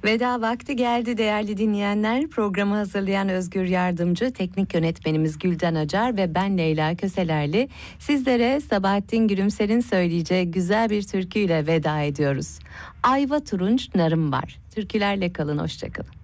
Veda vakti geldi değerli dinleyenler. Programı hazırlayan Özgür Yardımcı, teknik yönetmenimiz Gülden Acar ve ben Leyla Köselerli sizlere Sabahattin Gülümser'in söyleyeceği güzel bir türküyle veda ediyoruz. Ayva turunç narım var. Türkülerle kalın, hoşça kalın.